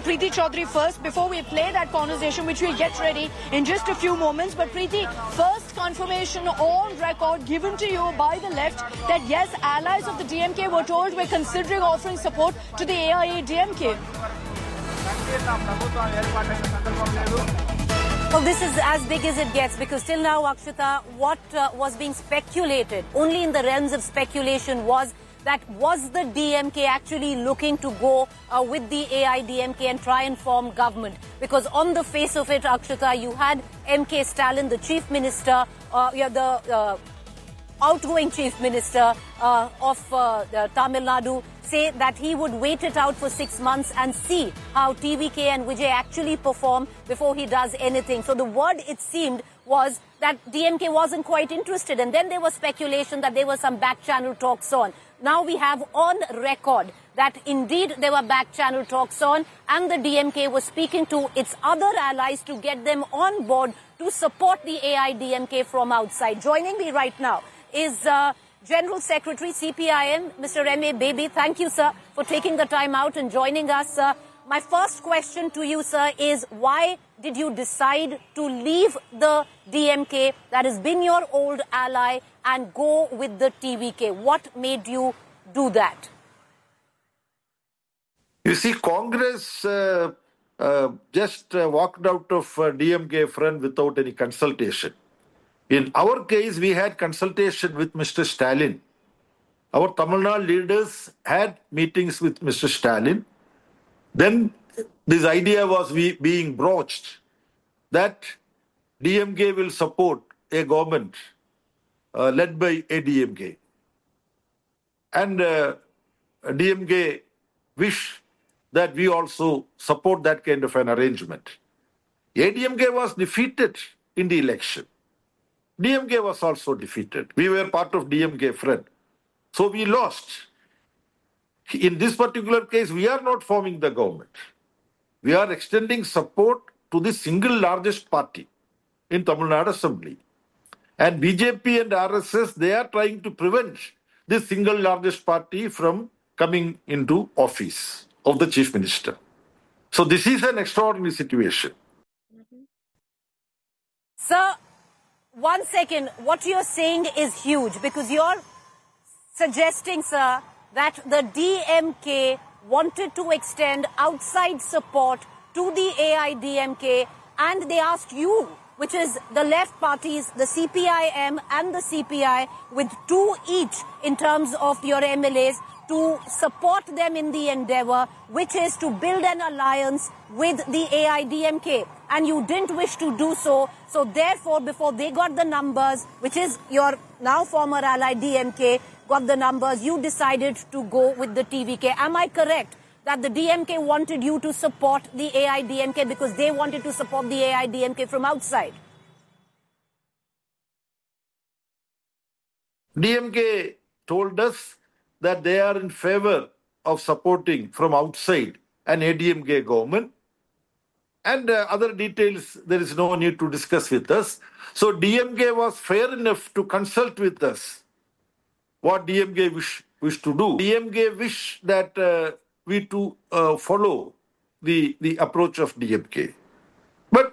Preeti Chaudhary first before we play that conversation, which we'll get ready in just a few moments. But Preeti, first confirmation on record given to you by the left that yes, allies of the DMK were told we're considering offering support to the AIADMK. Well, this is as big as it gets, because till now, Akshita, what was being speculated, only in the realms of speculation, was the DMK actually looking to go with the AIDMK and try and form government? Because on the face of it, Akshita, you had M.K. Stalin, the chief minister, the outgoing chief minister of Tamil Nadu, say that he would wait it out for 6 months and see how TVK and Vijay actually perform before he does anything. So the word, it seemed, was that DMK wasn't quite interested. And then there was speculation that there were some back-channel talks on. Now we have on record that indeed there were back-channel talks on, and the DMK was speaking to its other allies to get them on board to support the AIDMK from outside. Joining me right now is General Secretary, CPIM, Mr. M.A. Baby. Thank you, sir, for taking the time out and joining us. My first question to you, sir, is why did you decide to leave the DMK, that has been your old ally, and go with the TVK? What made you do that? You see, Congress just walked out of DMK front without any consultation. In our case, we had consultation with Mr. Stalin. Our Tamil Nadu leaders had meetings with Mr. Stalin. Then this idea was being broached that DMK will support a government led by ADMK. And DMK wish that we also support that kind of an arrangement. ADMK was defeated in the election. DMK was also defeated. We were part of DMK front. So we lost. In this particular case, we are not forming the government. We are extending support to the single largest party in Tamil Nadu Assembly. And BJP and RSS, they are trying to prevent this single largest party from coming into office of the chief minister. So this is an extraordinary situation. Sir, 1 second. What you're saying is huge, because you're suggesting, sir, that the DMK wanted to extend outside support to the AIDMK, and they asked you, which is the left parties, the CPIM and the CPI, with 2 each in terms of your MLAs, to support them in the endeavor, which is to build an alliance with the AIDMK. And you didn't wish to do so. So therefore, before they got the numbers, which is your now former ally DMK, got the numbers, you decided to go with the TVK. Am I correct that the DMK wanted you to support the AIDMK because they wanted to support the AIDMK from outside? DMK told us that they are in favor of supporting from outside an ADMK government. And other details, there is no need to discuss with us. So DMK was fair enough to consult with us what DMK wish to do. DMK wish that we to follow the approach of DMK. But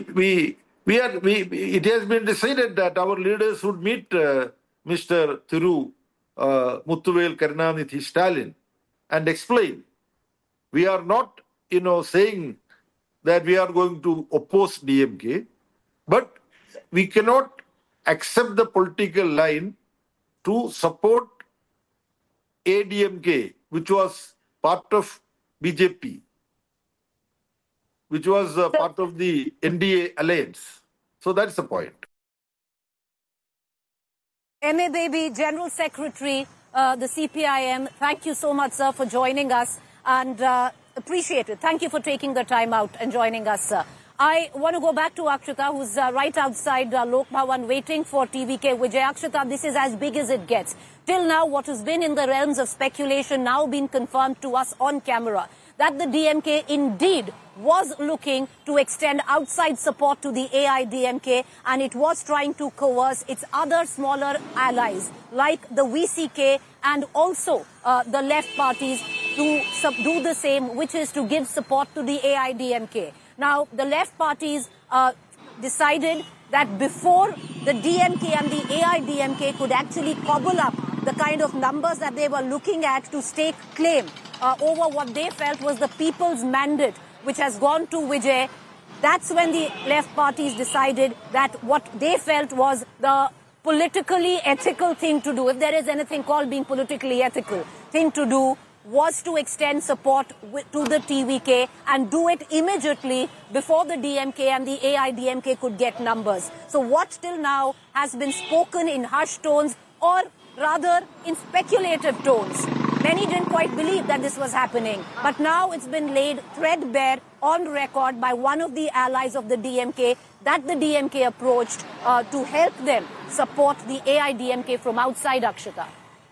it has been decided that our leaders would meet Mr. Thiru Muthuvel Karunanidhi Stalin and explain. We are not, saying that we are going to oppose DMK, but we cannot accept the political line to support ADMK, which was part of BJP, which was part of the NDA alliance. So that's the point. M.A. Baby, General Secretary, the CPIM, thank you so much, sir, for joining us, and appreciate it. Thank you for taking the time out and joining us, sir. I want to go back to Akshita, who's right outside Lok Bhavan waiting for TVK Vijay. Akshita, this is as big as it gets. Till now, what has been in the realms of speculation now been confirmed to us on camera, that the DMK indeed was looking to extend outside support to the AIDMK, and it was trying to coerce its other smaller allies like the VCK and also the left parties to do the same, which is to give support to the AIDMK. Now, the left parties decided that before the DMK and the AIDMK could actually cobble up the kind of numbers that they were looking at to stake claim over what they felt was the people's mandate, which has gone to Vijay, that's when the left parties decided that what they felt was the politically ethical thing to do, if there is anything called being politically ethical, thing to do was to extend support to the TVK and do it immediately before the DMK and the AIDMK could get numbers. So what till now has been spoken in hushed tones, or rather in speculative tones. Many didn't quite believe that this was happening. But now it's been laid threadbare on record by one of the allies of the DMK that the DMK approached to help them support the AIDMK from outside, Akshita.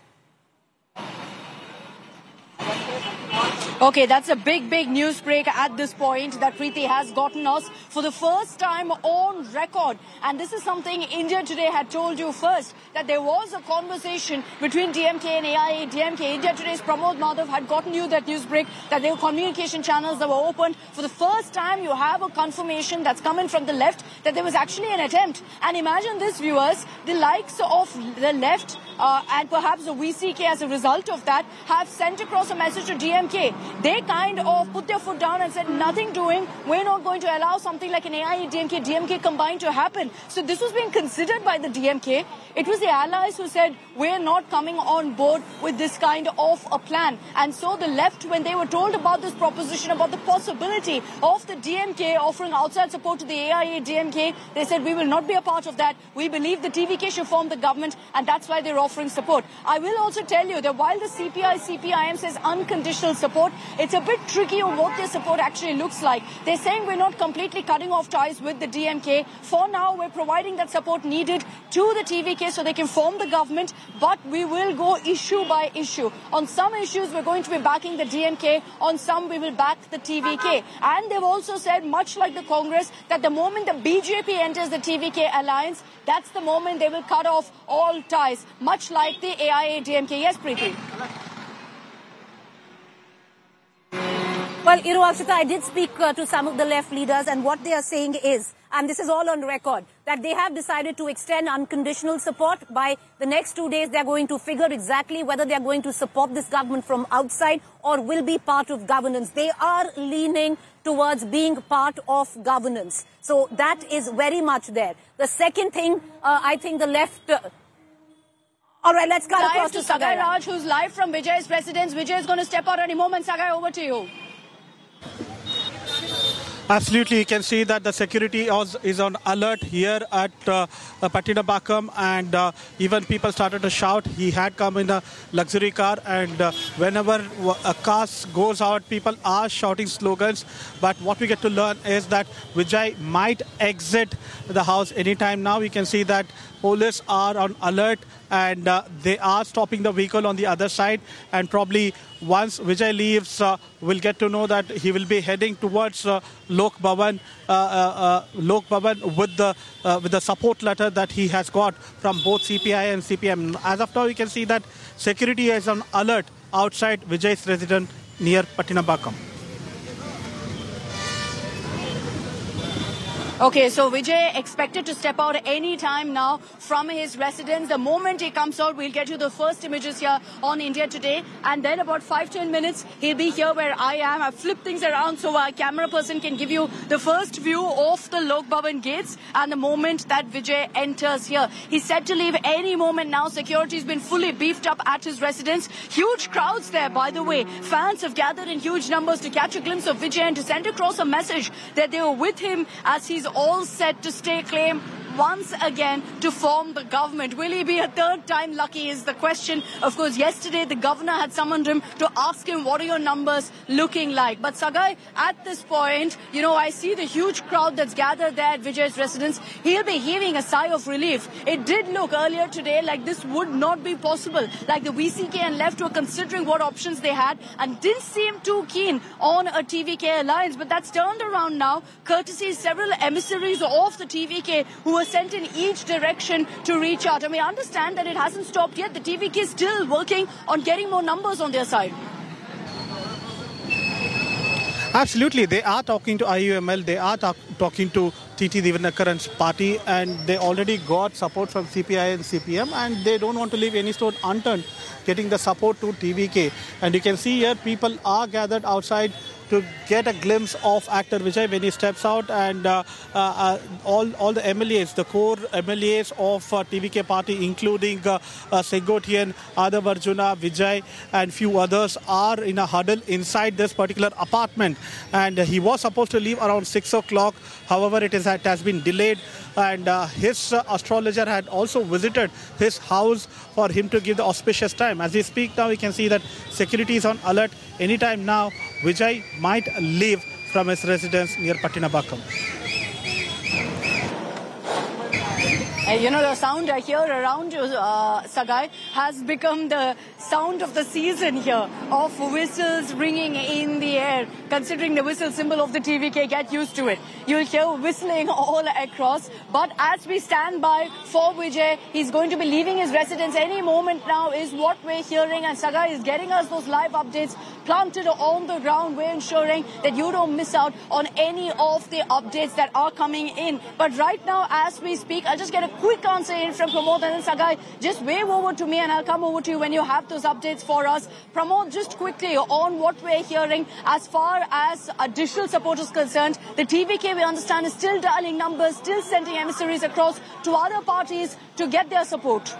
Okay, that's a big news break at this point that Preeti has gotten us for the first time on record. And this is something India Today had told you first, that there was a conversation between DMK and AIADMK. India Today's Pramod Madhav had gotten you that news break, that there were communication channels that were opened. For the first time, you have a confirmation that's coming from the left that there was actually an attempt. And imagine this, viewers, the likes of the left and perhaps the VCK as a result of that have sent across a message to DMK. They kind of put their foot down and said, nothing doing. We're not going to allow something like an AIADMK, DMK combined to happen. So this was being considered by the DMK. It was the allies who said, we're not coming on board with this kind of a plan. And so the left, when they were told about this proposition, about the possibility of the DMK offering outside support to the AIADMK, they said, we will not be a part of that. We believe the TVK should form the government, and that's why they're offering support. I will also tell you that while the CPIM says unconditional support, it's a bit tricky on what their support actually looks like. They're saying we're not completely cutting off ties with the DMK. For now, we're providing that support needed to the TVK so they can form the government, but we will go issue by issue. On some issues, we're going to be backing the DMK. On some, we will back the TVK. And they've also said, much like the Congress, that the moment the BJP enters the TVK alliance, that's the moment they will cut off all ties, much like the AIADMK. Yes, Preeti? Well, Akshita, I did speak to some of the left leaders, and what they are saying is, and this is all on record, that they have decided to extend unconditional support. By the next 2 days, they're going to figure exactly whether they're going to support this government from outside or will be part of governance. They are leaning towards being part of governance. So that is very much there. The second thing, I think the left... all right, let's cut across to Sagai Raj, who's live from Vijay's residence. Vijay is going to step out any moment. Sagai, over to you. Absolutely, you can see that the security is on alert here at Pattinabakam, and even people started to shout. He had come in a luxury car, and whenever a car goes out, people are shouting slogans. But what we get to learn is that Vijay might exit the house anytime now. We can see that police are on alert, and they are stopping the vehicle on the other side, and probably once Vijay leaves, we'll get to know that he will be heading towards Lok Bhavan with the support letter that he has got from both CPI and CPM. As of now, we can see that security is on alert outside Vijay's residence near Pattinabakam. Okay, so Vijay expected to step out any time now from his residence. The moment he comes out, we'll get you the first images here on India Today. And then about 5-10 minutes, he'll be here where I am. I've flipped things around so our camera person can give you the first view of the Lok Bhavan gates and the moment that Vijay enters here. He's set to leave any moment now. Security's been fully beefed up at his residence. Huge crowds there, by the way. Fans have gathered in huge numbers to catch a glimpse of Vijay and to send across a message that they were with him as he's all set to stake claim once again to form the government. Will he be a third time lucky is the question. Of course, yesterday the governor had summoned him to ask him what are your numbers looking like. But Sagai, at this point, I see the huge crowd that's gathered there at Vijay's residence. He'll be heaving a sigh of relief. It did look earlier today like this would not be possible. Like the VCK and left were considering what options they had and didn't seem too keen on a TVK alliance. But that's turned around now, courtesy several emissaries of the TVK who were sent in each direction to reach out. And we understand that it hasn't stopped yet. The TVK is still working on getting more numbers on their side. Absolutely. They are talking to IUML, they are talking to TT Divanakaran's party, and they already got support from CPI and CPM, and they don't want to leave any stone unturned getting the support to TVK. And you can see here people are gathered outside to get a glimpse of actor Vijay when he steps out, and all the MLAs, the core MLAs of TVK party, including Sengotian, Adav Arjuna, Vijay and few others are in a huddle inside this particular apartment. And he was supposed to leave around 6 o'clock. However, it has been delayed, and his astrologer had also visited his house for him to give the auspicious time. As we speak now, we can see that security is on alert. Anytime now, Vijay might leave from his residence near Pattinabakam. You know, the sound I hear around you, Sagai, has become the sound of the season here, of whistles ringing in the air. Considering the whistle symbol of the TVK, get used to it. You'll hear whistling all across. But as we stand by for Vijay, he's going to be leaving his residence any moment now is what we're hearing. And Sagai is getting us those live updates planted on the ground. We're ensuring that you don't miss out on any of the updates that are coming in. But right now, as we speak, I'll just get a quick answer in from Pramod, and then Sagai, just wave over to me and I'll come over to you when you have those updates for us. Pramod, just quickly on what we're hearing as far as additional support is concerned. The TVK, we understand, is still dialing numbers, still sending emissaries across to other parties to get their support.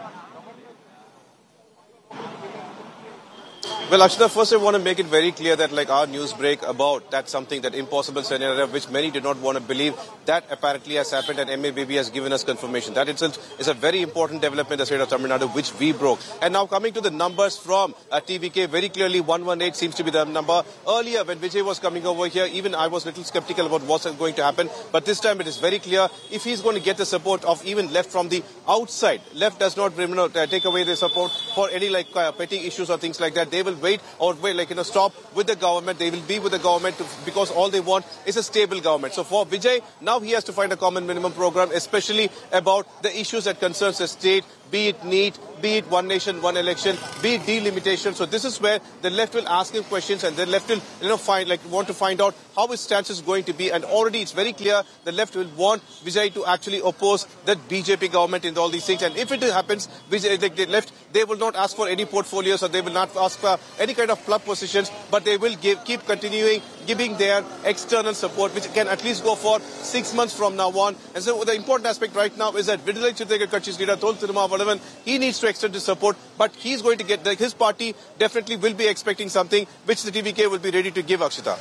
Well, Akshita, first I want to make it very clear that like our news break about that something, that impossible scenario which many did not want to believe, that apparently has happened, and MABB has given us confirmation. That itself is a very important development in the state of Tamil Nadu, which we broke. And now coming to the numbers from TVK, very clearly 118 seems to be the number. Earlier when Vijay was coming over here, even I was a little skeptical about what's going to happen. But this time it is very clear, if he's going to get the support of even left from the outside, left does not take away the support for any like petty issues or things like that. They will wait stop with the government. They will be with the government because all they want is a stable government. So for Vijay, now he has to find a common minimum program, especially about the issues that concerns the state, be it NEET, be it one nation, one election, be it delimitation. So this is where the left will ask him questions, and the left will want to find out how his stance is going to be. And already it's very clear the left will want Vijay to actually oppose the BJP government in all these things. And if it happens, Vijay, the left, they will not ask for any portfolios, or they will not ask for any kind of club positions, but they will keep continuing giving their external support, which can at least go for 6 months from now on. And so the important aspect right now is that Vidudhai Chittikar Katchi's leader, Thol Thirumavalavan, he needs to extend his support, but he's going to get, his party definitely will be expecting something which the TVK will be ready to give, Akshita.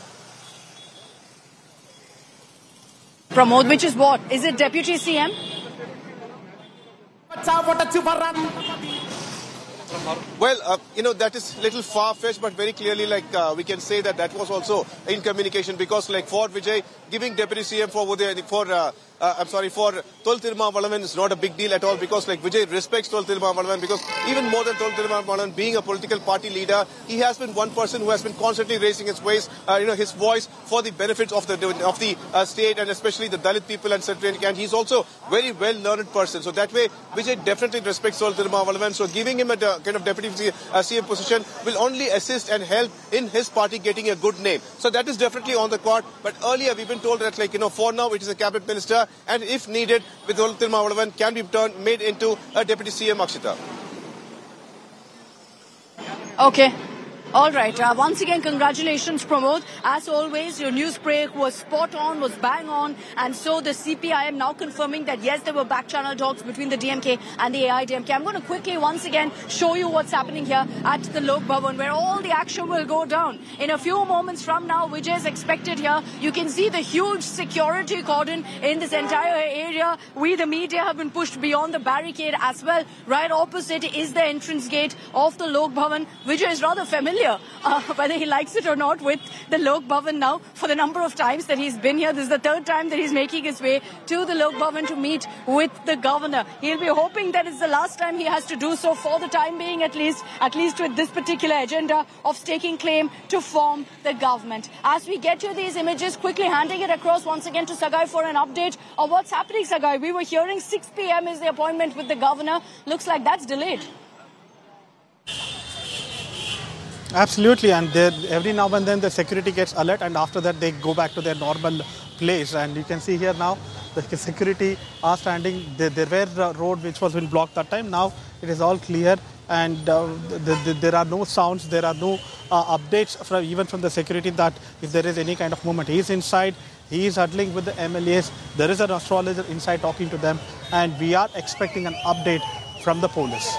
Pramod, which is what? Is it Deputy CM? Well, that is a little far-fetched, but very clearly, we can say that was also in communication, because, for Vijay, giving Deputy CM for Thol Thirumavalavan is not a big deal at all, because, Vijay respects Thol Thirumavalavan, because even more than Thol Thirumavalavan being a political party leader, he has been one person who has been constantly raising his voice, for the benefits of the state, and especially the Dalit people and he's also very well-learned person. So that way, Vijay definitely respects Thol Thirumavalavan. So giving him a kind of Deputy CM position will only assist and help in his party getting a good name. So that is definitely on the card. But earlier we've been told that for now it is a cabinet minister, and if needed, with Thol Thirumavalavan can be made into a Deputy CM, Akshita. Okay. All right. Once again, congratulations, Pramod. As always, your news break was spot on, was bang on. And so the CPIM now confirming that, yes, there were back-channel talks between the DMK and the AIDMK. I'm going to quickly, once again, show you what's happening here at the Lok Bhavan, where all the action will go down. In a few moments from now, Vijay is expected here. You can see the huge security cordon in this entire area. We, the media, have been pushed beyond the barricade as well. Right opposite is the entrance gate of the Lok Bhavan. Vijay is rather familiar, whether he likes it or not, with the Lok Bhavan now. For the number of times that he's been here, this is the third time that he's making his way to the Lok Bhavan to meet with the governor. He'll be hoping that it's the last time he has to do so, for the time being at least with this particular agenda of staking claim to form the government. As we get to these images, quickly handing it across once again to Sagai for an update of what's happening. Sagai, we were hearing 6 p.m. is the appointment with the governor. Looks like that's delayed. Absolutely, and every now and then the security gets alert, and after that they go back to their normal place. And you can see here now the security are standing. There were a road which was been blocked that time. Now it is all clear, and there are no sounds, there are no updates even from the security that if there is any kind of movement. He is inside. He is huddling with the MLAs. There is an astrologer inside talking to them, and we are expecting an update from the police.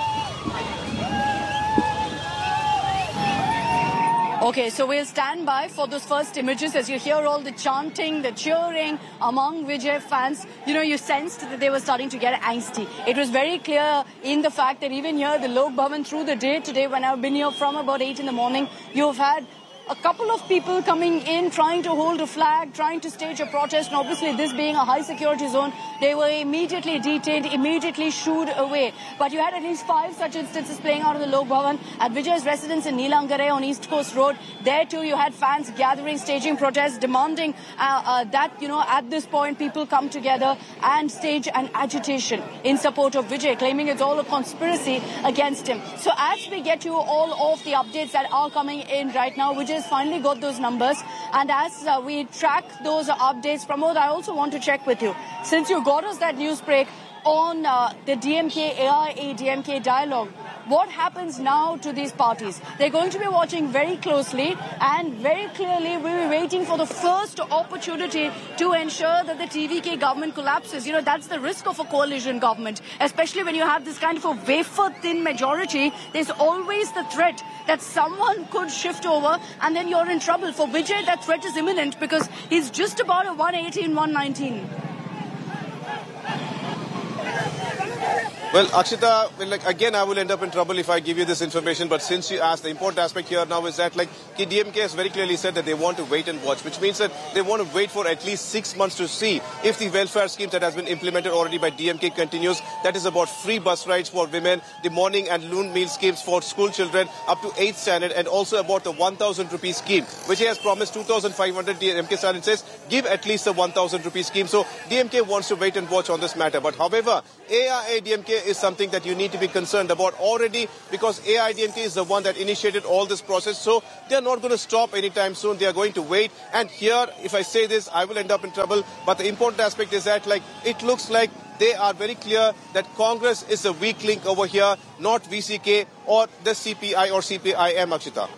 Okay, so we'll stand by for those first images as you hear all the chanting, the cheering among Vijay fans. You know, you sensed that they were starting to get angsty. It was very clear in the fact that even here, the Lok Bhavan through the day today, when I've been here from about 8 in the morning, you've had a couple of people coming in, trying to hold a flag, trying to stage a protest. And obviously, this being a high security zone, they were immediately detained, immediately shooed away. But you had at least 5 such instances playing out of the Lok Bhavan at Vijay's residence in Neelangare on East Coast Road. There too, you had fans gathering, staging protests, demanding that, you know, at this point, people come together and stage an agitation in support of Vijay, claiming it's all a conspiracy against him. So as we get you all of the updates that are coming in right now, Vijay finally got those numbers, and as we track those updates, Pramod, I also want to check with you, since you got us that news break on the DMK AIA-DMK dialogue, what happens now to these parties? They're going to be watching very closely, and very clearly we'll be waiting for the first opportunity to ensure that the TVK government collapses. You know, that's the risk of a coalition government, especially when you have this kind of a wafer-thin majority. There's always the threat that someone could shift over and then you're in trouble. For Vijay, that threat is imminent because he's just about a 118, 119. Well, Akshita, again, I will end up in trouble if I give you this information. But since you asked, the important aspect here now is that, DMK has very clearly said that they want to wait and watch, which means that they want to wait for at least 6 months to see if the welfare scheme that has been implemented already by DMK continues. That is about free bus rides for women, the morning and noon meal schemes for school children up to 8th standard, and also about the 1,000 rupee scheme, which he has promised 2,500. DMK Stalin says give at least a 1,000 rupee scheme. So DMK wants to wait and watch on this matter. But however, AIA-DMK is something that you need to be concerned about already, because AIA-DMK is the one that initiated all this process. So they are not going to stop anytime soon. They are going to wait. And here, if I say this, I will end up in trouble. But the important aspect is that, it looks like they are very clear that Congress is the weak link over here, not VCK or the CPI or CPIM, Akshita.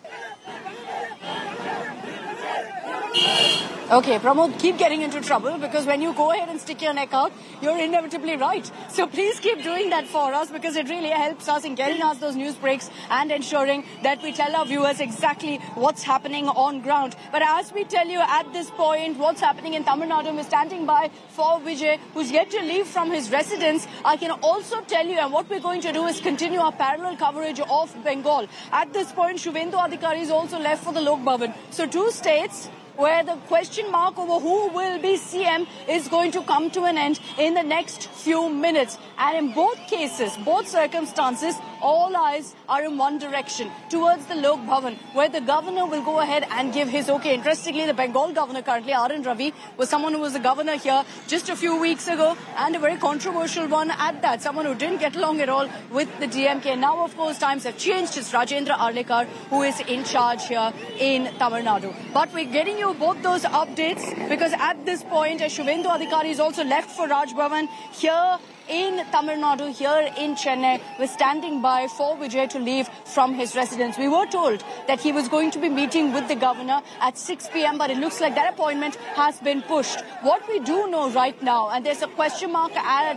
Okay, Pramod, keep getting into trouble, because when you go ahead and stick your neck out, you're inevitably right. So please keep doing that for us, because it really helps us in getting us those news breaks and ensuring that we tell our viewers exactly what's happening on ground. But as we tell you at this point what's happening in Tamil Nadu, we're standing by for Vijay, who's yet to leave from his residence. I can also tell you, and what we're going to do is continue our parallel coverage of Bengal. At this point, Shubhendu Adhikari is also left for the Lok Bhavan. So 2 states where the question mark over who will be CM is going to come to an end in the next few minutes. And in both cases, both circumstances, all eyes are in one direction, towards the Lok Bhavan, where the governor will go ahead and give his okay. Interestingly, the Bengal governor currently, R.N. Ravi, was someone who was the governor here just a few weeks ago, and a very controversial one at that, someone who didn't get along at all with the DMK. Now, of course, times have changed. It's Rajendra Arlekar who is in charge here in Tamil Nadu. But we're getting you both those updates, because at this point, Shubhendu Adhikari is also left for Raj Bhavan here in Tamil Nadu, here in Chennai. We're standing by for Vijay to leave from his residence. We were told that he was going to be meeting with the governor at 6 p.m, but it looks like that appointment has been pushed. What we do know right now, and there's a question mark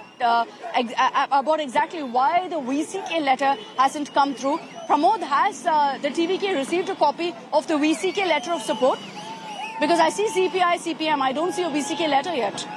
about exactly why the VCK letter hasn't come through. Pramod, has the TVK received a copy of the VCK letter of support? Because I see CPI, CPM, I don't see a VCK letter yet.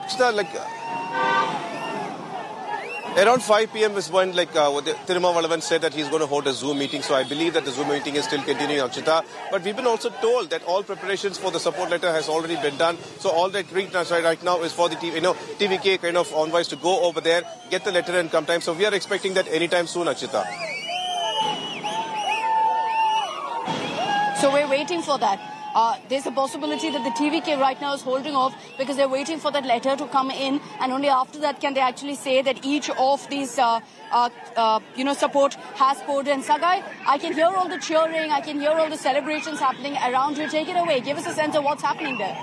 Around 5 p.m. is when Tirumavalavan said that he's going to hold a Zoom meeting. So I believe that the Zoom meeting is still continuing, Akshita. But we've been also told that all preparations for the support letter has already been done. So all that right now is for the TVK kind of envoys to go over there, get the letter and come time. So we are expecting that anytime soon, Akshita. So we're waiting for that. there's a possibility that the TVK right now is holding off because they're waiting for that letter to come in, and only after that can they actually say that each of these support has poured in. Sagai, I can hear all the cheering, I can hear all the celebrations happening around you. Take it away. Give us a sense of what's happening there.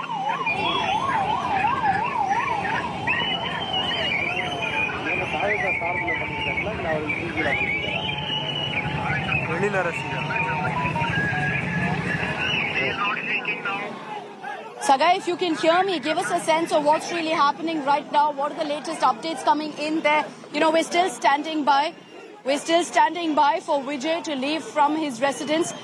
Sagai, if you can hear me, give us a sense of what's really happening right now. What are the latest updates coming in there? You know, we're still standing by. We're still standing by for Vijay to leave from his residence.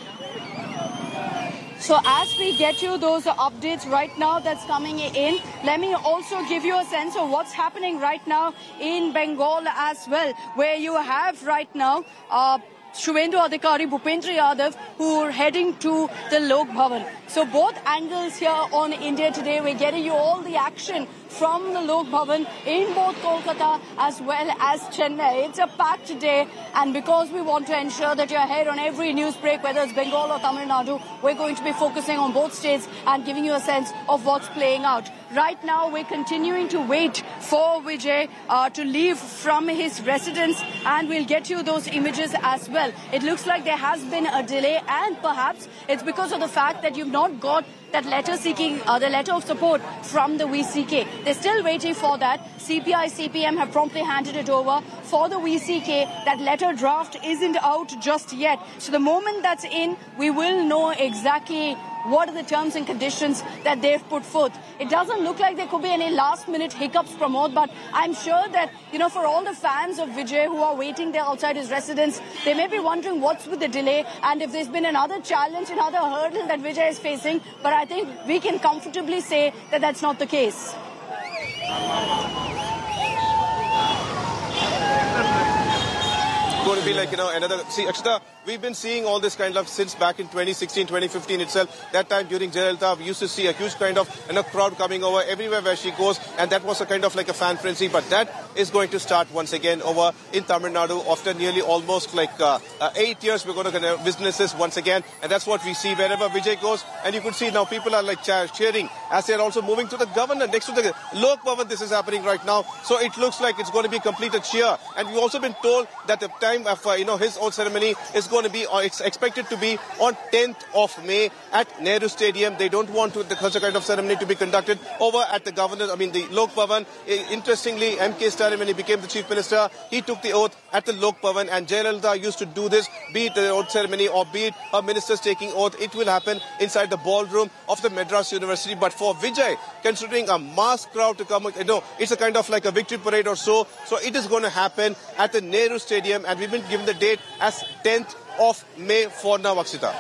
So as we get you those updates right now that's coming in, let me also give you a sense of what's happening right now in Bengal as well, where you have right now Shubhendu Adhikari, Bhupendra Yadav, who are heading to the Lok Bhavan. So both angles here on India Today, we're getting you all the action from the Lok Bhavan in both Kolkata as well as Chennai. It's a packed day, and because we want to ensure that you're ahead on every news break, whether it's Bengal or Tamil Nadu, we're going to be focusing on both states and giving you a sense of what's playing out. Right now, we're continuing to wait for Vijay to leave from his residence, and we'll get you those images as well. It looks like there has been a delay, and perhaps it's because of the fact that you've not got that letter seeking, the letter of support from the VCK. They're still waiting for that. CPI, CPM have promptly handed it over. For the VCK, that letter draft isn't out just yet. So the moment that's in, we will know exactly what are the terms and conditions that they've put forth. It doesn't look like there could be any last-minute hiccups, Pramod, but I'm sure that, you know, for all the fans of Vijay who are waiting there outside his residence, they may be wondering what's with the delay and if there's been another challenge, another hurdle that Vijay is facing. But I think we can comfortably say that that's not the case. Going to be like, another... See, Akshita, we've been seeing all this kind of since back in 2016, 2015 itself. That time during Jayalalitha, we used to see a huge kind of crowd coming over everywhere where she goes, and that was a kind of like a fan frenzy. But that is going to start once again over in Tamil Nadu after nearly almost like 8 years. We're going to witness this once again, and that's what we see wherever Vijay goes. And you could see now people are like cheering as they're also moving to the governor next to the Lok Bhavan. This is happening right now, so it looks like it's going to be complete a cheer. And we've also been told that the time of his own ceremony is going to be, it's expected to be on 10th of May at Nehru Stadium. They don't want such a kind of ceremony to be conducted over at the the Lok Bhavan. Interestingly, M.K. Stalin, when he became the chief minister, he took the oath at the Lok Bhavan, and Jayalalitha used to do this, be it the oath ceremony or be it a minister's taking oath. It will happen inside the ballroom of the Madras University. But for Vijay, considering a mass crowd to come, it's a kind of like a victory parade or so. So it is going to happen at the Nehru Stadium, and we've been given the date as 10th of May for now, Akshita.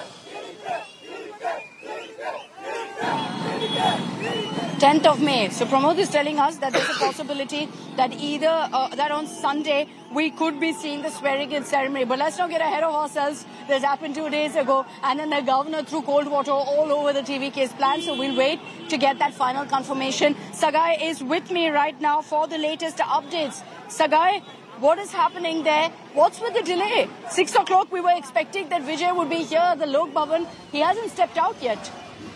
10th of May. So Pramod is telling us that there's a possibility that either that on Sunday we could be seeing the swearing-in ceremony. But let's not get ahead of ourselves. This happened 2 days ago, and then the governor threw cold water all over the TVK's plan. So we'll wait to get that final confirmation. Sagai is with me right now for the latest updates. Sagai, what is happening there? What's with the delay? 6 o'clock we were expecting that Vijay would be here at the Lok Bhavan. He hasn't stepped out yet.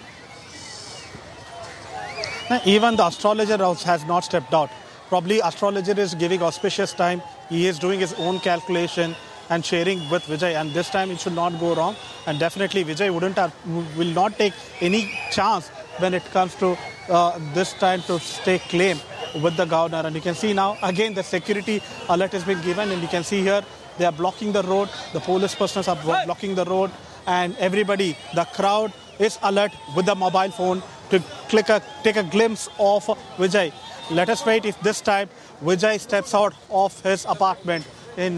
Even the astrologer has not stepped out. Probably astrologer is giving auspicious time. He is doing his own calculation and sharing with Vijay, and this time it should not go wrong. And definitely Vijay will not take any chance when it comes to this time to stake claim with the governor. And you can see now again the security alert has been given, and you can see here they are blocking the road. The police personnel are blocking the road, and everybody, the crowd is alert with the mobile phone to take a glimpse of Vijay. Let us wait if this time Vijay steps out of his apartment in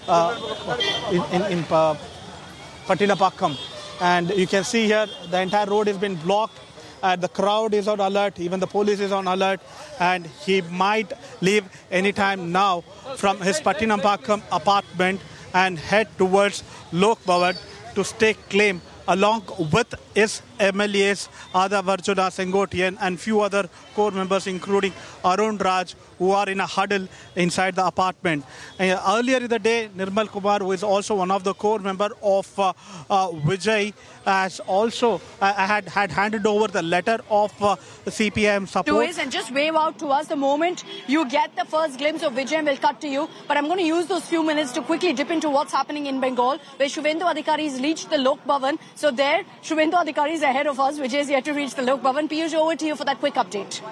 Patinapakkam. And you can see here the entire road has been blocked. The crowd is on alert, even the police is on alert, and he might leave anytime now from his Patinapakkam apartment and head towards Lok Bhavan to stake claim along with his MLAs Adhav Arjuna Sengotian and few other core members including Arun Raj, who are in a huddle inside the apartment. Earlier in the day, Nirmal Kumar, who is also one of the core members of Vijay, has also had handed over the letter of CPM support. And just wave out to us the moment you get the first glimpse of Vijay. We'll cut to you. But I'm going to use those few minutes to quickly dip into what's happening in Bengal, where Shubhendu Adhikari has reached the Lok Bhavan. So there, Shubhendu Adhikari is ahead of us. Vijay is yet to reach the Lok Bhavan. Piyush, over to you for that quick update.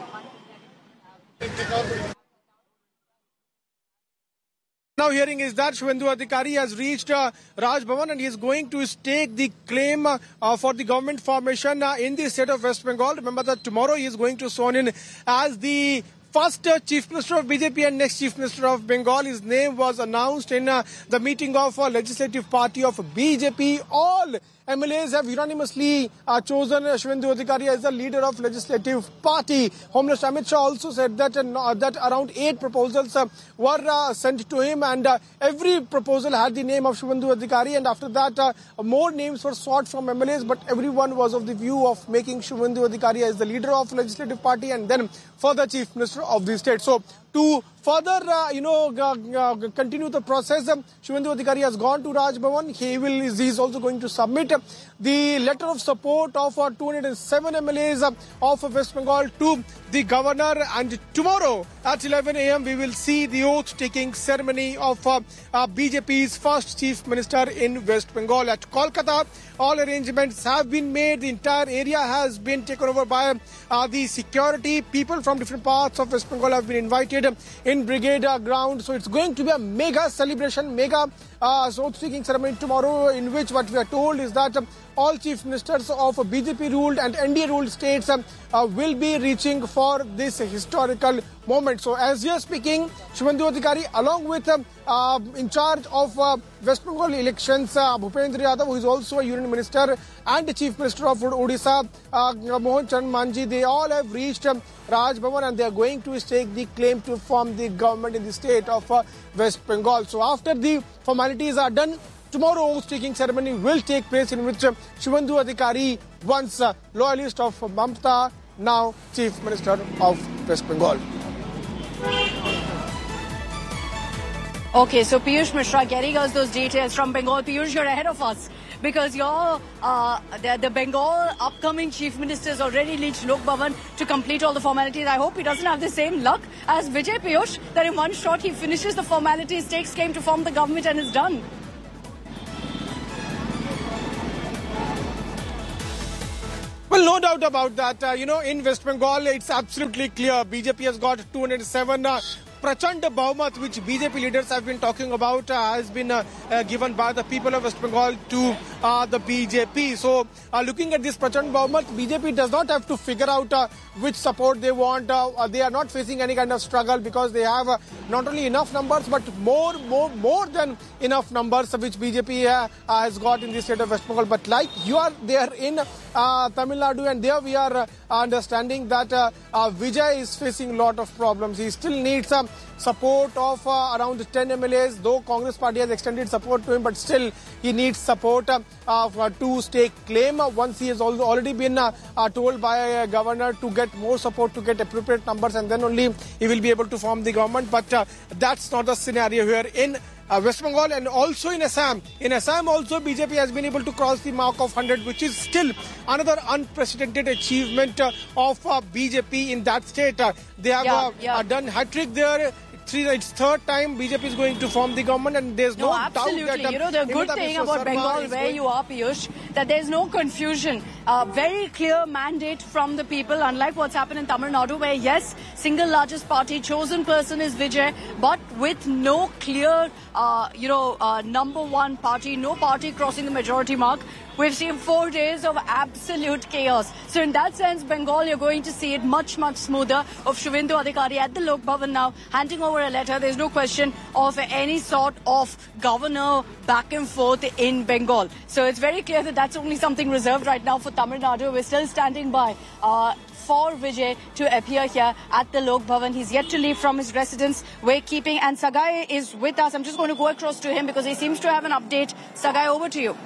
Now hearing is that Shubhendu Adhikari has reached Raj Bhavan and he is going to stake the claim for the government formation in the state of West Bengal. Remember that tomorrow he is going to sworn in as the first Chief Minister of BJP and next Chief Minister of Bengal. His name was announced in the meeting of Legislative Party of BJP. All MLAs have unanimously chosen Shubhendu Adhikari as the leader of Legislative Party. Home Minister Amit Shah also said that that around 8 proposals were sent to him, and every proposal had the name of Shubhendu Adhikari, and after that more names were sought from MLAs, but everyone was of the view of making Shubhendu Adhikari as the leader of Legislative Party and then further Chief Minister of the state. So to further, continue the process, Shubhendu Adhikari has gone to Raj Bhavan. He is also going to submit the letter of support of 207 MLAs of West Bengal to the governor. And tomorrow at 11 a.m. we will see the oath-taking ceremony of BJP's first Chief Minister in West Bengal. At Kolkata, all arrangements have been made. The entire area has been taken over by the security. People from different parts of West Bengal have been invited in Brigade ground. So it's going to be a mega celebration, mega oath-taking ceremony tomorrow, in which what we are told is that all chief ministers of BJP-ruled and NDA-ruled states will be reaching for this historical moment. So as we are speaking, Shubhendu Adhikari, along with in charge of West Bengal elections, Bhupendra Yadav, who is also a union minister, and the chief minister of Odisha, Mohan Chand Manji, they all have reached Raj Bhavan and they are going to stake the claim to form the government in the state of West Bengal. So after the formalities are done, tomorrow oath-taking ceremony will take place, in which Shubhendu Adhikari, once loyalist of Mamata, now Chief Minister of West Bengal. Okay, so Piyush Mishra getting us those details from Bengal. Piyush, you're ahead of us because the Bengal upcoming Chief Minister has already reached Lok Bhavan to complete all the formalities. I hope he doesn't have the same luck as Vijay, Piyush, that in one shot he finishes the formalities, takes claim to form the government and is done. Well, no doubt about that. In West Bengal, it's absolutely clear. BJP has got 207. Prachand Bahmat, which BJP leaders have been talking about, has been given by the people of West Bengal to the BJP. So, looking at this Prachand Bahmat, BJP does not have to figure out which support they want. They are not facing any kind of struggle because they have not only enough numbers but more than enough numbers which BJP has got in the state of West Bengal. But like you are there in Tamil Nadu, and there we are understanding that Vijay is facing a lot of problems. He still needs support of around 10 MLAs, though Congress party has extended support to him, but still he needs support to stake claim. Once he has already been told by a governor to get more support, to get appropriate numbers, and then only he will be able to form the government. But that's not the scenario here in West Bengal and also in Assam. In Assam also BJP has been able to cross the mark of 100, which is still another unprecedented achievement of BJP in that state. They have done hat-trick there. It's third time BJP is going to form the government, and there's no doubt that... the good thing about Bengal, where you are, Piyush, that there's no confusion. Very clear mandate from the people, unlike what's happened in Tamil Nadu, where yes, single largest party, chosen person is Vijay, but with no clear, number one party, no party crossing the majority mark. We've seen 4 days of absolute chaos. So in that sense, Bengal, you're going to see it much, much smoother, of Shubhendu Adhikari at the Lok Bhavan now, handing over a letter. There's no question of any sort of governor back and forth in Bengal. So it's very clear that that's only something reserved right now for Tamil Nadu. We're still standing by for Vijay to appear here at the Lok Bhavan. He's yet to leave from his residence, wakekeeping, and Sagai is with us. I'm just going to go across to him because he seems to have an update. Sagai, over to you.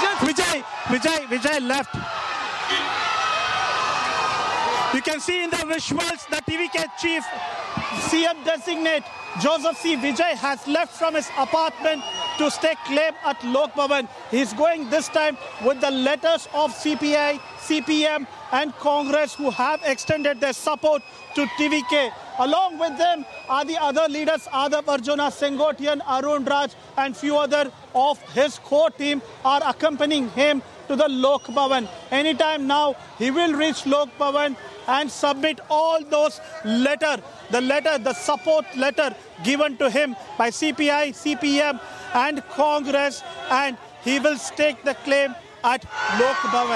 Vijay left. You can see in the visuals the TVK chief CM designate Joseph C. Vijay has left from his apartment to stake claim at Lok Bhavan. He's going this time with the letters of CPI, CPM and Congress who have extended their support to TVK. Along with them are the other leaders, Adab Arjuna, Sengotian, Arun Raj and few other of his core team are accompanying him to the Lok Bhavan. Anytime now he will reach Lok Bhavan and submit all those the support letter given to him by CPI, CPM and Congress, and he will stake the claim at Lok Bhavan.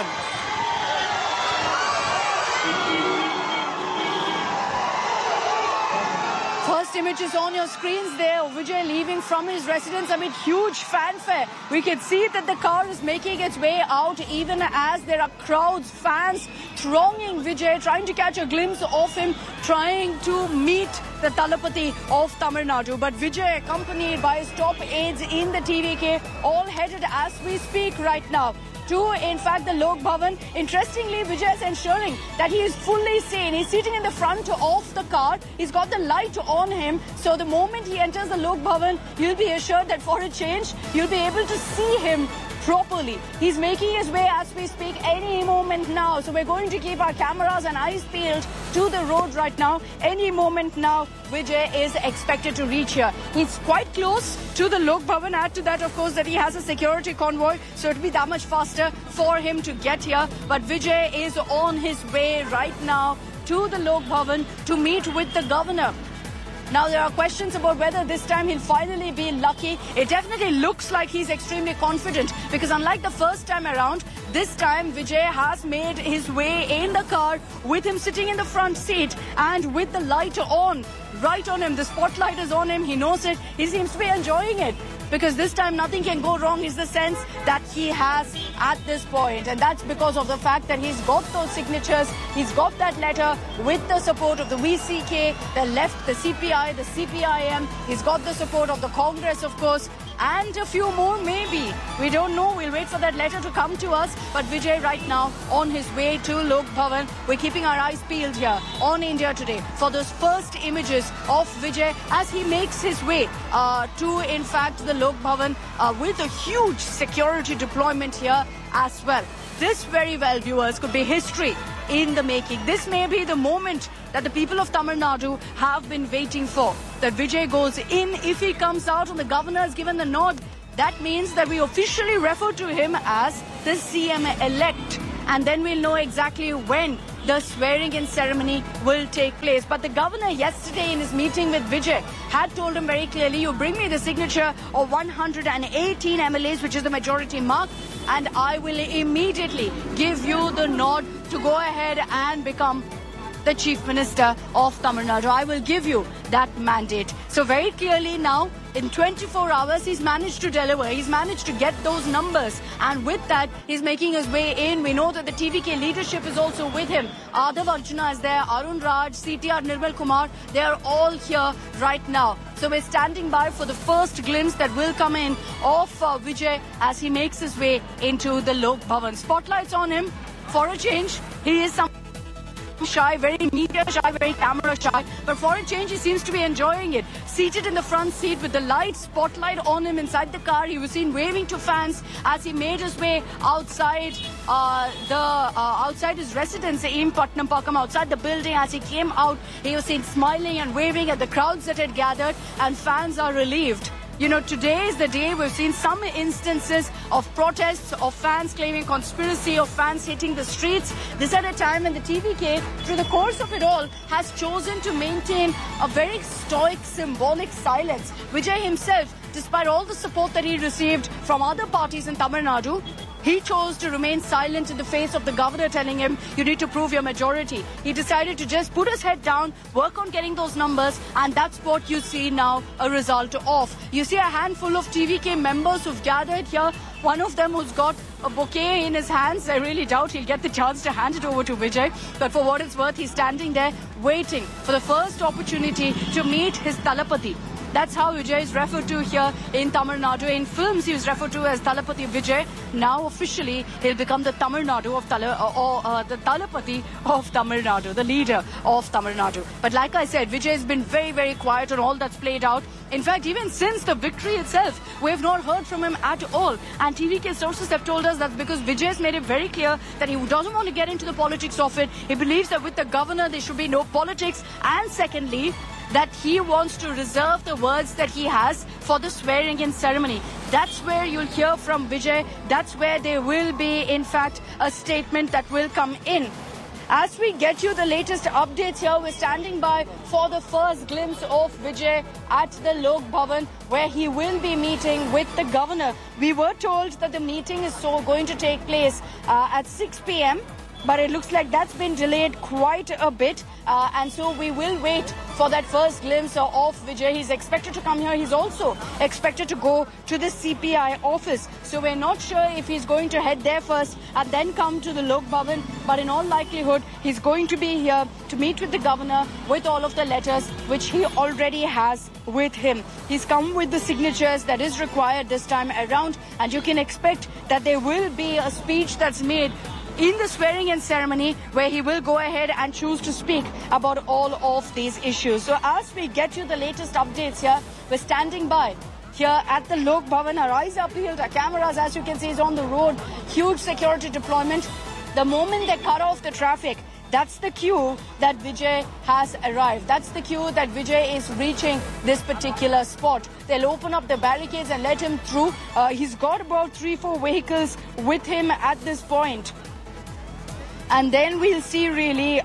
First images on your screens there, Vijay leaving from his residence amid huge fanfare. We can see that the car is making its way out even as there are crowds, fans thronging Vijay, trying to catch a glimpse of him, trying to meet the Talapati of Tamil Nadu. But Vijay, accompanied by his top aides in the TVK, all headed as we speak right now to, in fact, the Lok Bhavan. Interestingly, Vijay is ensuring that he is fully sane. He's sitting in the front of the car. He's got the light on him. So the moment he enters the Lok Bhavan, you'll be assured that for a change, you'll be able to see him properly. He's making his way as we speak any moment now. So we're going to keep our cameras and eyes peeled to the road right now. Any moment now, Vijay is expected to reach here. He's quite close to the Lok Bhavan. Add to that, of course, that he has a security convoy, so it'll be that much faster for him to get here. But Vijay is on his way right now to the Lok Bhavan to meet with the governor. Now, there are questions about whether this time he'll finally be lucky. It definitely looks like he's extremely confident because unlike the first time around, this time Vijay has made his way in the car with him sitting in the front seat and with the light on, right on him. The spotlight is on him. He knows it. He seems to be enjoying it because this time nothing can go wrong is the sense that he has at this point. And that's because of the fact that he's got those signatures. He's got that letter with the support of the VCK, the left, the CPI, the CPIM. He's got the support of the Congress, of course, and a few more maybe. We don't know. We'll wait for that letter to come to us. But Vijay right now on his way to Lok Bhavan. We're keeping our eyes peeled here on India Today for those first images of Vijay as he makes his way to, in fact, the Lok Bhavan with a huge security deployment here as well. This very well, viewers, could be history in the making. This may be the moment that the people of Tamil Nadu have been waiting for. That Vijay goes in. If he comes out and the governor has given the nod, that means that we officially refer to him as the CM-elect. And then we'll know exactly when the swearing-in ceremony will take place. But the governor yesterday in his meeting with Vijay had told him very clearly, you bring me the signature of 118 MLAs, which is the majority mark, and I will immediately give you the nod to go ahead and become the Chief Minister of Tamil Nadu. I will give you that mandate. So very clearly now, in 24 hours, he's managed to deliver. He's managed to get those numbers. And with that, he's making his way in. We know that the TVK leadership is also with him. Adab Arjuna is there, Arun Raj, CTR Nirmal Kumar. They are all here right now. So we're standing by for the first glimpse that will come in of Vijay as he makes his way into the Lok Bhavan. Spotlights on him for a change. He is shy, very media shy, very camera shy, but for a change he seems to be enjoying it. Seated in the front seat with the light spotlight on him inside the car, he was seen waving to fans as he made his way outside outside his residence in Patnam Pakam, outside the building. As he came out, he was seen smiling and waving at the crowds that had gathered, and fans are relieved. You know, today is the day we've seen some instances of protests, of fans claiming conspiracy, of fans hitting the streets. This at a time when the TVK, through the course of it all, has chosen to maintain a very stoic, symbolic silence. Vijay himself, despite all the support that he received from other parties in Tamil Nadu, he chose to remain silent in the face of the governor telling him, you need to prove your majority. He decided to just put his head down, work on getting those numbers, and that's what you see now a result of. You see a handful of TVK members who've gathered here. One of them who's got a bouquet in his hands. I really doubt he'll get the chance to hand it over to Vijay. But for what it's worth, he's standing there waiting for the first opportunity to meet his Talapati. That's how Vijay is referred to here in Tamil Nadu. In films, he is referred to as Thalapathy Vijay. Now, officially, he'll become the Tamil Nadu of the Thalapathy of Tamil Nadu, the leader of Tamil Nadu. But like I said, Vijay has been very, very quiet on all that's played out. In fact, even since the victory itself, we have not heard from him at all. And TVK sources have told us that's because Vijay has made it very clear that he doesn't want to get into the politics of it. He believes that with the governor, there should be no politics. And secondly, that he wants to reserve the words that he has for the swearing-in ceremony. That's where you'll hear from Vijay. That's where there will be, in fact, a statement that will come in. As we get you the latest updates here, we're standing by for the first glimpse of Vijay at the Lok Bhavan, where he will be meeting with the governor. We were told that the meeting is going to take place at 6 p.m., but it looks like that's been delayed quite a bit. And so we will wait for that first glimpse of Vijay. He's expected to come here. He's also expected to go to the CPI office. So we're not sure if he's going to head there first and then come to the Lok Bhavan. But in all likelihood, he's going to be here to meet with the governor with all of the letters which he already has with him. He's come with the signatures that is required this time around. And you can expect that there will be a speech that's made in the swearing-in ceremony where he will go ahead and choose to speak about all of these issues. So as we get you the latest updates here, we're standing by here at the Lok Bhavan. Our eyes are peeled, our cameras, as you can see, is on the road. Huge security deployment. The moment they cut off the traffic, that's the cue that Vijay has arrived. That's the cue that Vijay is reaching this particular spot. They'll open up the barricades and let him through. He's got about 3-4 vehicles with him at this point. And then we'll see really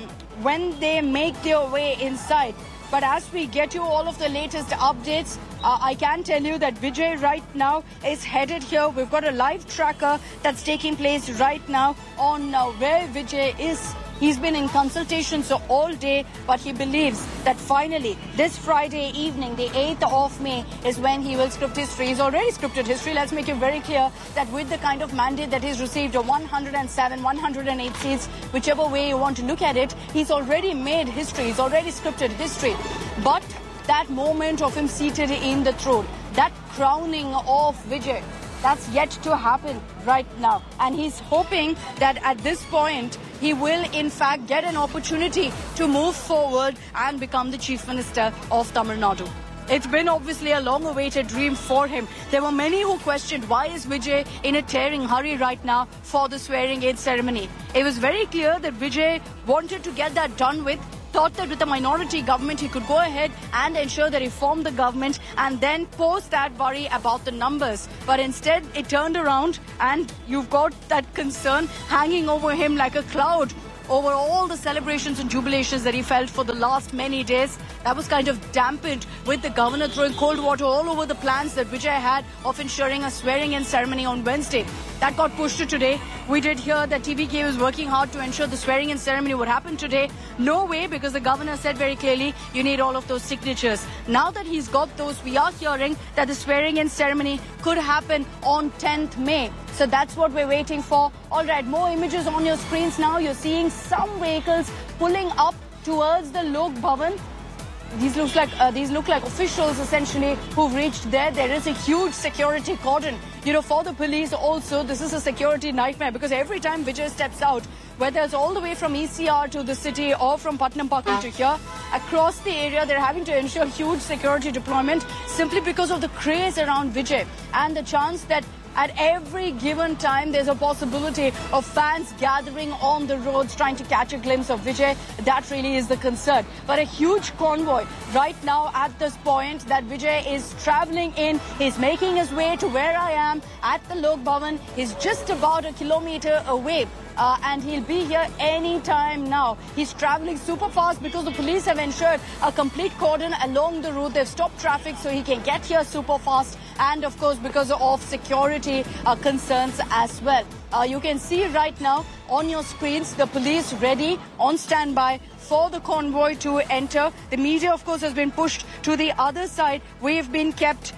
when they make their way inside. But as we get you all of the latest updates, I can tell you that Vijay right now is headed here. We've got a live tracker that's taking place right now on where Vijay is. He's been in consultations all day, but he believes that finally this Friday evening, the 8th of May, is when he will script history. He's already scripted history. Let's make it very clear that with the kind of mandate that he's received, 107, 108 seats, whichever way you want to look at it, he's already made history. He's already scripted history. But that moment of him seated in the throne, that crowning of Vijay, that's yet to happen right now. And he's hoping that at this point, he will in fact get an opportunity to move forward and become the Chief Minister of Tamil Nadu. It's been obviously a long-awaited dream for him. There were many who questioned why is Vijay in a tearing hurry right now for the swearing-in ceremony. It was very clear that Vijay wanted to get that done with, thought that with a minority government he could go ahead and ensure that he formed the government and then post that worry about the numbers. But instead it turned around and you've got that concern hanging over him like a cloud over all the celebrations and jubilations that he felt for the last many days. That was kind of dampened with the governor throwing cold water all over the plans that Vijay had of ensuring a swearing-in ceremony on Wednesday. That got pushed to today. We did hear that TVK was working hard to ensure the swearing-in ceremony would happen today. No way, because the governor said very clearly, you need all of those signatures. Now that he's got those, we are hearing that the swearing-in ceremony could happen on 10th May. So that's what we're waiting for. All right, more images on your screens now. You're seeing some vehicles pulling up towards the Lok Bhavan. These look like officials essentially who've reached there. There is a huge security cordon. You know, for the police also, this is a security nightmare because every time Vijay steps out, whether it's all the way from ECR to the city or from Patnampakam to here, across the area, they're having to ensure huge security deployment simply because of the craze around Vijay and the chance that at every given time, there's a possibility of fans gathering on the roads trying to catch a glimpse of Vijay. That really is the concern. But a huge convoy right now at this point that Vijay is traveling in. He's making his way to where I am at the Lok Bhavan. He's just about a kilometer away. And he'll be here any time now. He's traveling super fast because the police have ensured a complete cordon along the route. They've stopped traffic so he can get here super fast. And of course, because of security concerns as well. You can see right now on your screens the police ready on standby for the convoy to enter. The media, of course, has been pushed to the other side. We've been kept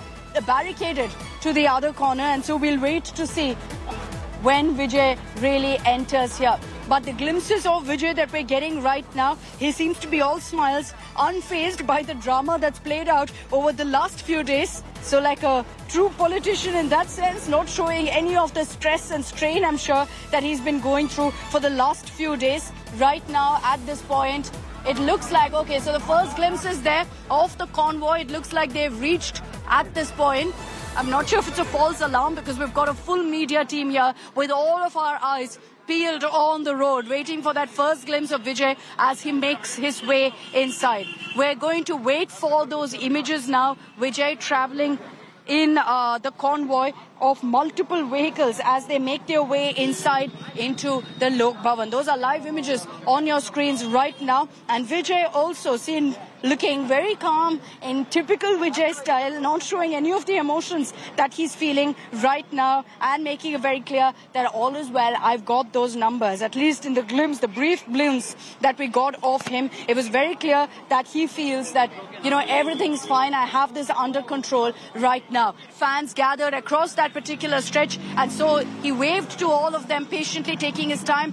barricaded to the other corner. And so we'll wait to see when Vijay really enters here. But the glimpses of Vijay that we're getting right now, he seems to be all smiles, unfazed by the drama that's played out over the last few days. So like a true politician in that sense, not showing any of the stress and strain, I'm sure, that he's been going through for the last few days. Right now, at this point, it looks like, okay, so the first glimpses there of the convoy, it looks like they've reached at this point. I'm not sure if it's a false alarm because we've got a full media team here with all of our eyes peeled on the road, waiting for that first glimpse of Vijay as he makes his way inside. We're going to wait for those images now. Vijay traveling in the convoy of multiple vehicles as they make their way inside into the Lok Bhavan. Those are live images on your screens right now. And Vijay also seen looking very calm in typical Vijay style, not showing any of the emotions that he's feeling right now and making it very clear that all is well. I've got those numbers, at least in the glimpse, the brief glimpse that we got of him. It was very clear that he feels that, you know, everything's fine. I have this under control right now. Fans gathered across that particular stretch, and so he waved to all of them, patiently taking his time.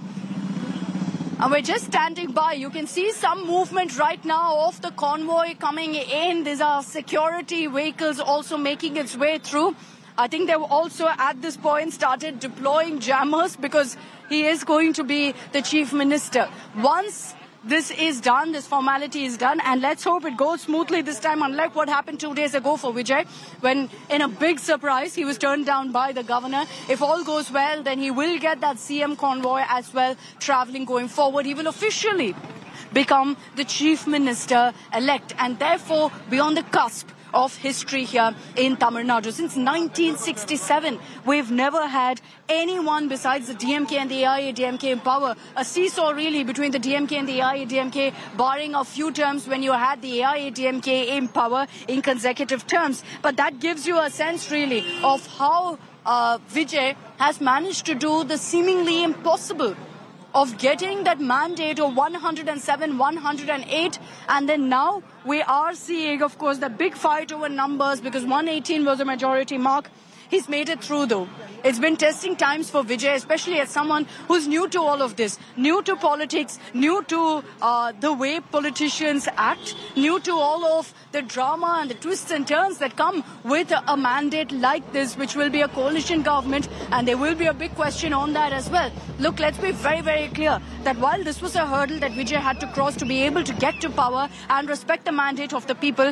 And we're just standing by. You can see some movement right now of the convoy coming in. These are security vehicles also making its way through. I think they've also at this point started deploying jammers because he is going to be the chief minister. Once this is done, this formality is done, and let's hope it goes smoothly this time, unlike what happened 2 days ago for Vijay, when in a big surprise he was turned down by the governor. If all goes well, then he will get that CM convoy as well traveling going forward. He will officially become the chief minister elect and therefore be on the cusp of history here in Tamil Nadu. Since 1967, we've never had anyone besides the DMK and the AIADMK in power. A seesaw really between the DMK and the AIADMK, barring a few terms when you had the AIADMK in power in consecutive terms. But that gives you a sense really of how Vijay has managed to do the seemingly impossible of getting that mandate of 107, 108, and then now we are seeing, of course, the big fight over numbers because 118 was a majority mark. He's made it through, though. It's been testing times for Vijay, especially as someone who's new to all of this, new to politics, new to the way politicians act, new to all of the drama and the twists and turns that come with a mandate like this, which will be a coalition government, and there will be a big question on that as well. Look, let's be very, very clear that while this was a hurdle that Vijay had to cross to be able to get to power and respect the mandate of the people,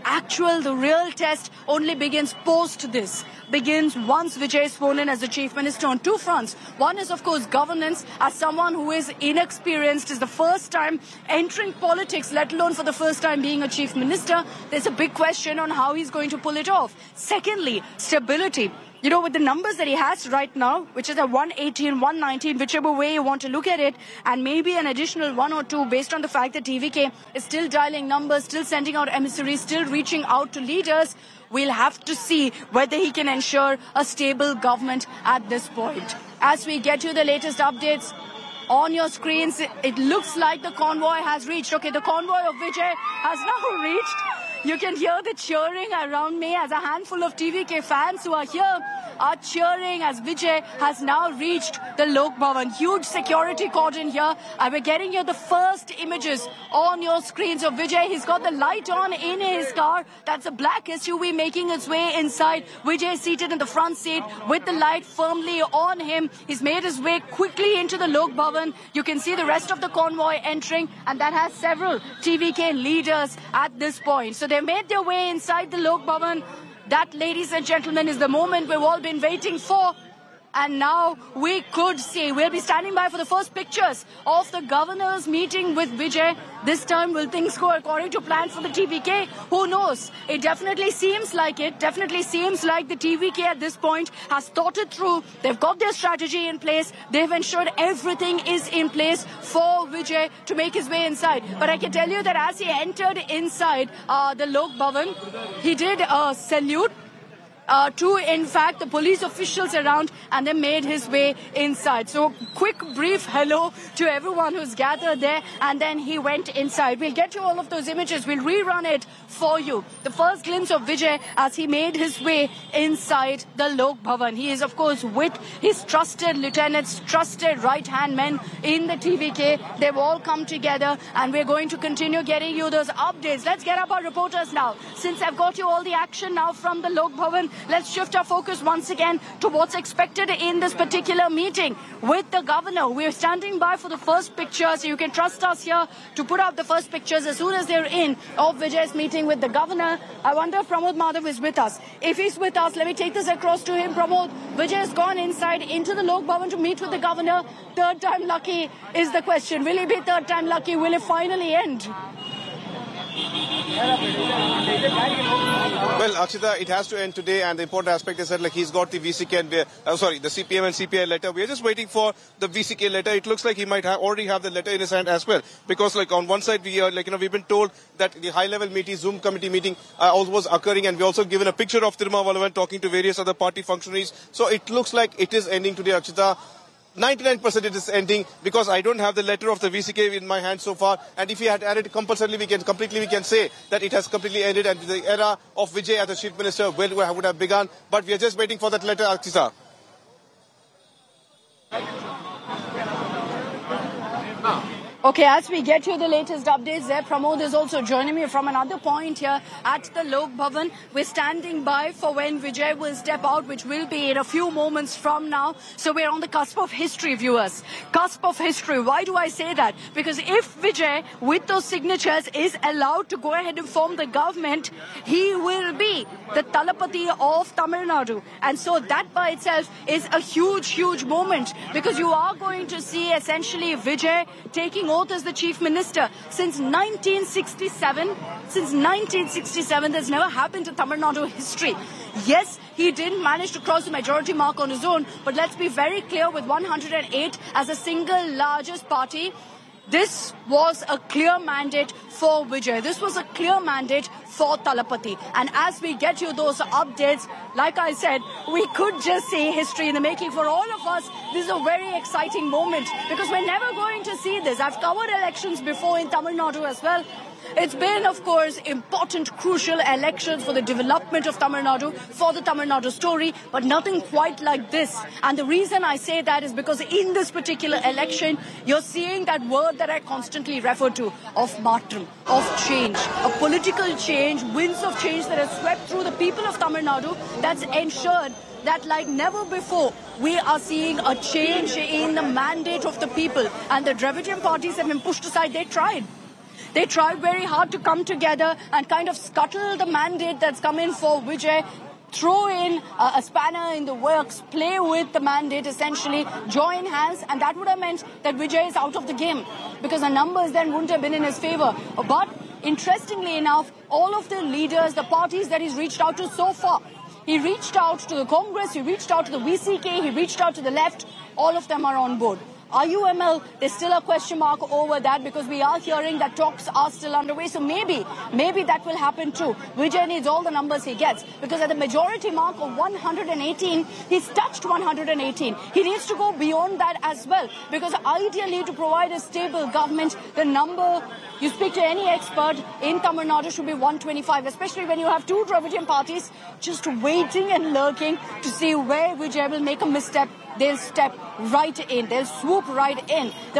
the real test only begins post this. Begins once Vijay is sworn in as the chief minister on two fronts. One is, of course, governance. As someone who is inexperienced, is the first time entering politics, let alone for the first time being a chief minister, there's a big question on how he's going to pull it off. Secondly, stability. You know, with the numbers that he has right now, which is a 118, 119, whichever way you want to look at it, and maybe an additional one or two based on the fact that TVK is still dialing numbers, still sending out emissaries, still reaching out to leaders, we'll have to see whether he can ensure a stable government at this point. As we get you the latest updates on your screens, it looks like the convoy has reached. Okay, the convoy of Vijay has now reached. You can hear the cheering around me as a handful of TVK fans who are here are cheering as Vijay has now reached the Lok Bhavan. Huge security cordon here. We're getting you the first images on your screens of Vijay. He's got the light on in his car. That's a black SUV making its way inside. Vijay is seated in the front seat with the light firmly on him. He's made his way quickly into the Lok Bhavan. You can see the rest of the convoy entering, and that has several TVK leaders at this point. So they made their way inside the Lok Bhavan. That, ladies and gentlemen, is the moment we've all been waiting for. And now we could see, we'll be standing by for the first pictures of the governor's meeting with Vijay. This time, will things go according to plan for the TVK? Who knows? It definitely seems like it. Definitely seems like the TVK at this point has thought it through. They've got their strategy in place. They've ensured everything is in place for Vijay to make his way inside. But I can tell you that as he entered inside the Lok Bhavan, he did salute to, in fact, the police officials around, and then made his way inside. So quick, brief hello to everyone who's gathered there, and then he went inside. We'll get you all of those images. We'll rerun it for you. The first glimpse of Vijay as he made his way inside the Lok Bhavan. He is, of course, with his trusted lieutenants, trusted right-hand men in the TVK. They've all come together, and we're going to continue getting you those updates. Let's get up our reporters now. Since I've got you all the action now from the Lok Bhavan, let's shift our focus once again to what's expected in this particular meeting with the governor. We're standing by for the first pictures. You can trust us here to put up the first pictures as soon as they're in of Vijay's meeting with the governor. I wonder if Pramod Madhav is with us. If he's with us, let me take this across to him. Pramod, Vijay has gone inside into the Lok Bhavan to meet with the governor. Third time lucky is the question. Will he be third time lucky? Will it finally end? Well, Akshita, it has to end today, and the important aspect is that he's got the VCK and the CPM and CPI letter. We are just waiting for the VCK letter. It looks like he might already have the letter in his hand as well, because on one side we are we've been told that the high-level meeting, Zoom committee meeting, also was occurring, and we also given a picture of Tirumavalavan talking to various other party functionaries. So it looks like it is ending today, Akshita. 99% it is ending, because I don't have the letter of the VCK in my hand so far, and if he had added compulsorily, we can say that it has completely ended and the era of Vijay as the chief minister would have begun. But we are just waiting for that letter, Akshita. Okay, as we get you the latest updates there, Pramod is also joining me from another point here at the Lok Bhavan. We're standing by for when Vijay will step out, which will be in a few moments from now. So we're on the cusp of history, viewers. Cusp of history. Why do I say that? Because if Vijay, with those signatures, is allowed to go ahead and form the government, he will be the Talapati of Tamil Nadu. And so that by itself is a huge, huge moment, because you are going to see essentially Vijay taking oath as the chief minister. Since 1967, there's never happened in Tamil Nadu history. Yes, he didn't manage to cross the majority mark on his own, but let's be very clear, with 108 as a single largest party, this was a clear mandate for Vijay. This was a clear mandate for Talapati. And as we get you those updates, like I said, we could just see history in the making. For all of us, this is a very exciting moment, because we're never going to see this. I've covered elections before in Tamil Nadu as well. It's been, of course, important, crucial elections for the development of Tamil Nadu, for the Tamil Nadu story, but nothing quite like this. And the reason I say that is because in this particular election, you're seeing that word that I constantly refer to, of martyrdom, of change, a political change, winds of change that have swept through the people of Tamil Nadu, that's ensured that like never before, we are seeing a change in the mandate of the people. And the Dravidian parties have been pushed aside. They tried. They tried very hard to come together and kind of scuttle the mandate that's come in for Vijay, throw in a spanner in the works, play with the mandate, essentially join hands, and that would have meant that Vijay is out of the game, because the numbers then wouldn't have been in his favor. But interestingly enough, all of the leaders, the parties that he's reached out to so far, he reached out to the Congress, he reached out to the VCK, he reached out to the left, all of them are on board. IUML, there's still a question mark over that, because we are hearing that talks are still underway. So maybe that will happen too. Vijay needs all the numbers he gets, because at the majority mark of 118, he's touched 118. He needs to go beyond that as well, because ideally to provide a stable government, the number, you speak to any expert in Tamil Nadu, should be 125, especially when you have two Dravidian parties just waiting and lurking to see where Vijay will make a misstep. They'll step right in. They'll swoop right in.